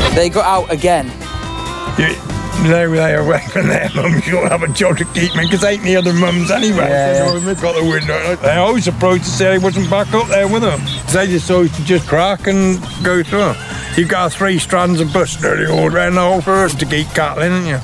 They got out again. They were away from their mums. You don't have a job to keep me because ain't the other mums anyway. They've got the window. They're always surprised to say he wasn't back up there with them. They just always to just crack and go through. You've got 3 strands of buster all round the whole forest to keep cattle in, haven't you?